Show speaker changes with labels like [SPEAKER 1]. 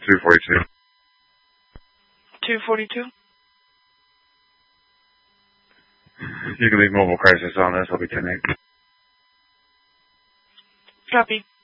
[SPEAKER 1] 242.
[SPEAKER 2] 242.
[SPEAKER 1] You can leave mobile crisis on this. I'll be 10-8.
[SPEAKER 2] Copy.